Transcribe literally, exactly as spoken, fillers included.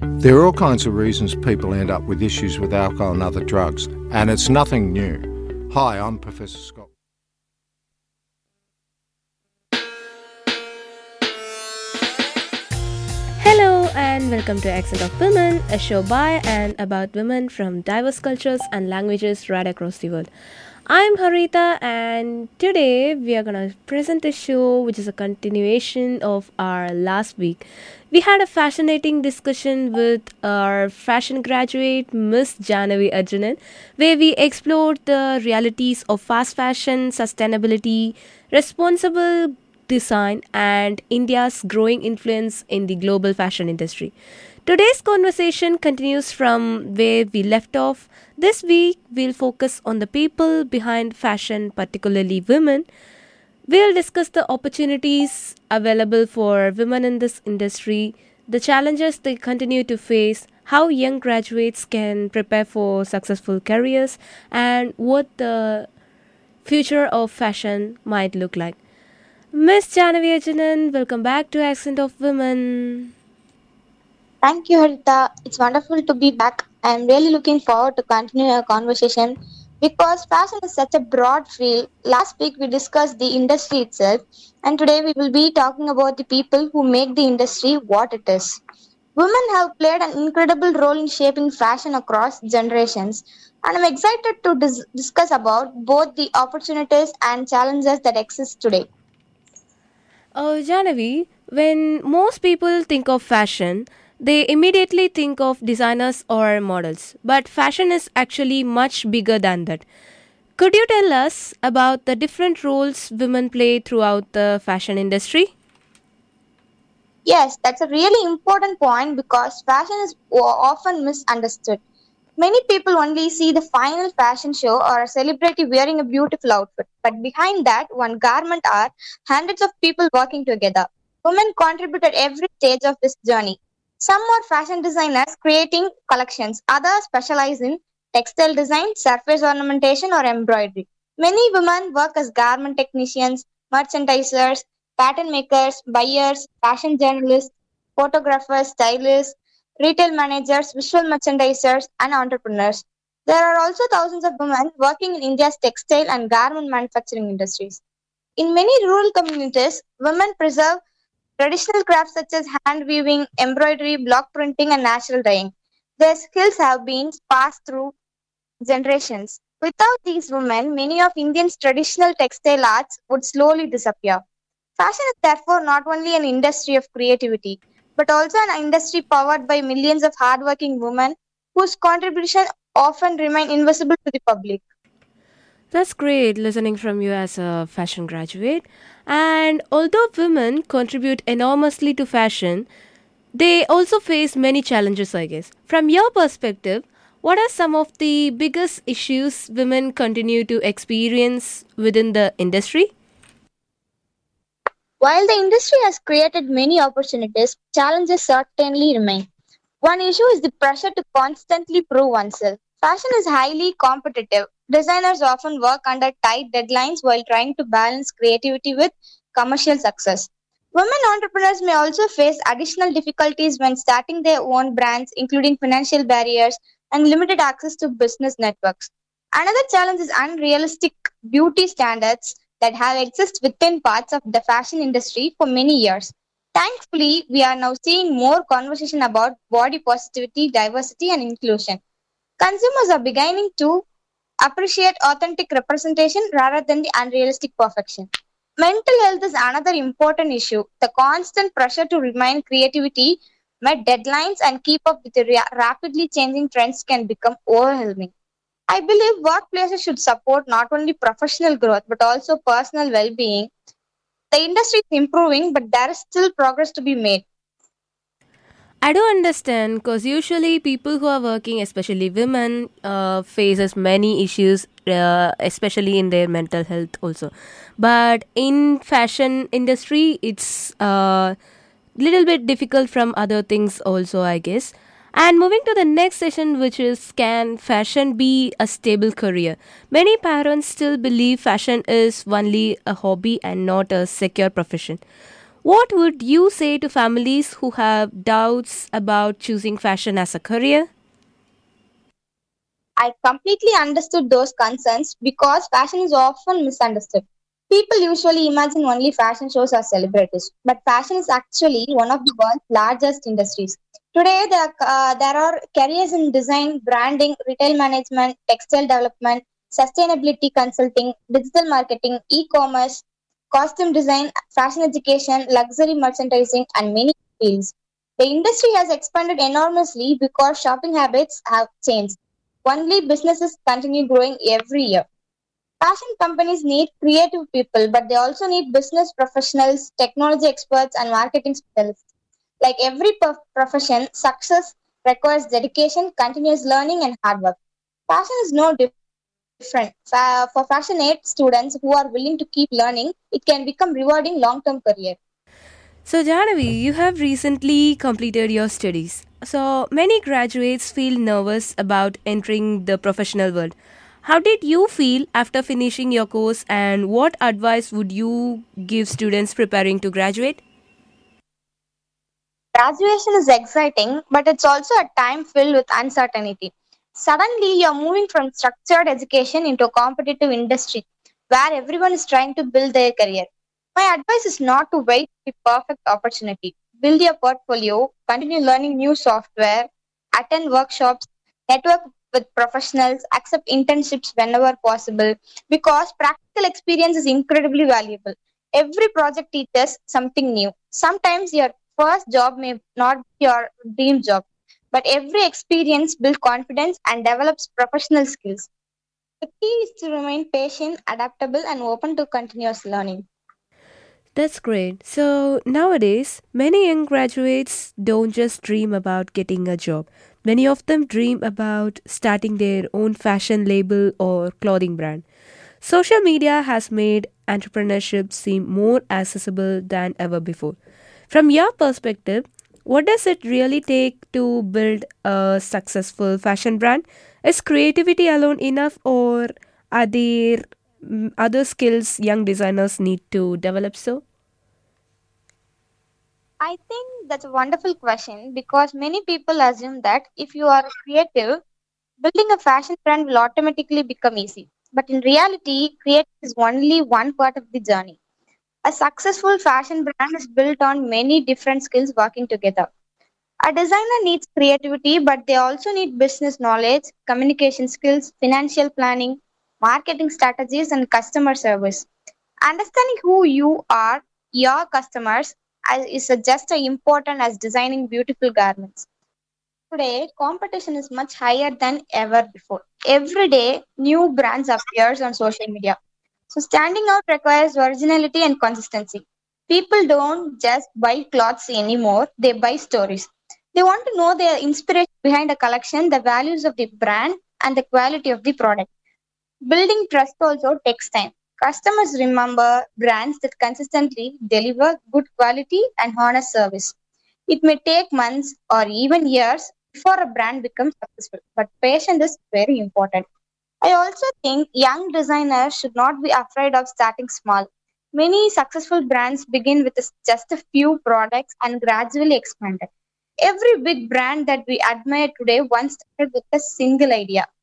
There are all kinds of reasons people end up with issues with alcohol and other drugs, and it's nothing new. Hi, I'm Professor Scott. Hello and welcome to Accent of Women, a show by and about women from diverse cultures and languages right across the world. I'm Harita and today we are going to present a show which is a continuation of our last week. We had a fascinating discussion with our fashion graduate Miss Janavi Arjunan where we explored the realities of fast fashion, sustainability, responsible design and India's growing influence in the global fashion industry. Today's conversation continues from where we left off. This week, we'll focus on the people behind fashion, particularly women. We'll discuss the opportunities available for women in this industry, the challenges they continue to face, how young graduates can prepare for successful careers, and what the future of fashion might look like. Miss Janavi Arjunan, welcome back to Accent of Women. Thank you, Harita. It's wonderful to be back. I'm really looking forward to continue our conversation because fashion is such a broad field. Last week we discussed the industry itself, and today we will be talking about the people who make the industry what it is. Women have played an incredible role in shaping fashion across generations, and I'm excited to dis- discuss about both the opportunities and challenges that exist today. Oh, Janavi, when most people think of fashion, they immediately think of designers or models. But fashion is actually much bigger than that. Could you tell us about the different roles women play throughout the fashion industry? Yes, that's a really important point because fashion is o- often misunderstood. Many people only see the final fashion show or a celebrity wearing a beautiful outfit, but behind that one garment are hundreds of people working together. Women contribute at every stage of this journey. Some are fashion designers creating collections, others specialize in textile design, surface ornamentation, or embroidery. Many women work as garment technicians, merchandisers, pattern makers, buyers, fashion journalists, photographers, stylists, retail managers, visual merchandisers, and entrepreneurs. There are also thousands of women working in India's textile and garment manufacturing industries. In many rural communities, women preserve traditional crafts such as hand weaving, embroidery, block printing, and natural dyeing. Their skills have been passed through generations. Without these women, many of Indians' traditional textile arts would slowly disappear. Fashion is therefore not only an industry of creativity, but also an industry powered by millions of hardworking women whose contribution often remain invisible to the public. That's great listening from you as a fashion graduate. And although women contribute enormously to fashion, they also face many challenges, I guess. From your perspective, what are some of the biggest issues women continue to experience within the industry? While the industry has created many opportunities, challenges certainly remain. One issue is the pressure to constantly prove oneself. Fashion is highly competitive. Designers often work under tight deadlines while trying to balance creativity with commercial success. Women entrepreneurs may also face additional difficulties when starting their own brands, including financial barriers and limited access to business networks. Another challenge is unrealistic beauty standards that have existed within parts of the fashion industry for many years. Thankfully, we are now seeing more conversation about body positivity, diversity, and inclusion. Consumers are beginning to appreciate authentic representation rather than the unrealistic perfection. Mental health is another important issue. The constant pressure to remain creativity, meet deadlines, and keep up with the ra- rapidly changing trends can become overwhelming. I believe workplaces should support not only professional growth but also personal well being. The industry is improving, but there is still progress to be made. I do understand because usually people who are working, especially women, uh, faces many issues, uh, especially in their mental health also. But in fashion industry, it's a little bit difficult from other things also, I guess. And moving to the next session, which is can fashion be a stable career? Many parents still believe fashion is only a hobby and not a secure profession. What would you say to families who have doubts about choosing fashion as a career? I completely understood those concerns because fashion is often misunderstood. People usually imagine only fashion shows as celebrities, but fashion is actually one of the world's largest industries. Today, there, uh, there are careers in design, branding, retail management, textile development, sustainability consulting, digital marketing, e commerce, costume design, fashion education, luxury merchandising, and many fields. The industry has expanded enormously because shopping habits have changed. Only businesses continue growing every year. Fashion companies need creative people, but they also need business professionals, technology experts, and marketing specialists. Like every prof- profession, success requires dedication, continuous learning, and hard work. Fashion is no different. Fa- For passionate students who are willing to keep learning, it can become rewarding long-term career. So, Jahnavi, you have recently completed your studies. So, many graduates feel nervous about entering the professional world. How did you feel after finishing your course, and what advice would you give students preparing to graduate? Graduation is exciting, but it's also a time filled with uncertainty. Suddenly, you're moving from structured education into a competitive industry where everyone is trying to build their career. My advice is not to wait for the perfect opportunity. Build your portfolio, continue learning new software, attend workshops, network with professionals, accept internships whenever possible because practical experience is incredibly valuable. Every project teaches something new. Sometimes your first job may not be your dream job, but every experience builds confidence and develops professional skills. The key is to remain patient, adaptable, and open to continuous learning. That's great. So nowadays, many young graduates don't just dream about getting a job. Many of them dream about starting their own fashion label or clothing brand. Social media has made entrepreneurship seem more accessible than ever before. From your perspective, what does it really take to build a successful fashion brand? Is creativity alone enough, or are there mm, other skills young designers need to develop so? I think that's a wonderful question because many people assume that if you are creative, building a fashion brand will automatically become easy. But in reality, creative is only one part of the journey. A successful fashion brand is built on many different skills working together. A designer needs creativity, but they also need business knowledge, communication skills, financial planning, marketing strategies, and customer service. Understanding who you are, your customers, as- is just as important as designing beautiful garments. Today, competition is much higher than ever before. Every day, new brands appears on social media. So standing out requires originality and consistency. People don't just buy clothes anymore, they buy stories. They want to know the inspiration behind a collection, the values of the brand, and the quality of the product. Building trust also takes time. Customers remember brands that consistently deliver good quality and honest service. It may take months or even years before a brand becomes successful, but patience is very important. I also think young designers should not be afraid of starting small. Many successful brands begin with a- just a few products and gradually expand. Every big brand that we admire today once started with a single idea.